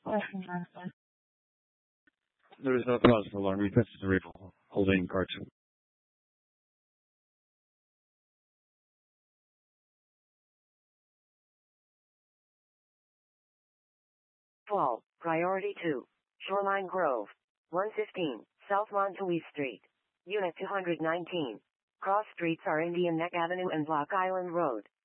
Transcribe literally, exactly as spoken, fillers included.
There is no cause for alarm. Request is available. Holding card two. twelve, Priority two, Shoreline Grove, one fifteen, South Montoui Street, Unit two hundred nineteen. Cross streets are Indian Neck Avenue and Block Island Road.